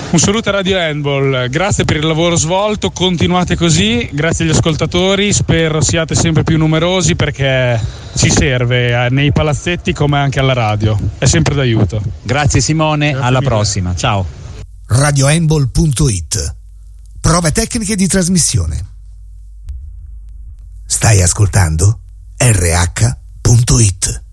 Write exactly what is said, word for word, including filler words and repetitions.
Un saluto a Radio Handball, grazie per il lavoro svolto, continuate così, grazie agli ascoltatori, spero siate sempre più numerosi perché ci serve nei palazzetti come anche alla radio, è sempre d'aiuto. Grazie Simone, grazie alla mille. Prossima, ciao. radio handball punto it. Prove tecniche di trasmissione. Stai ascoltando R H punto it.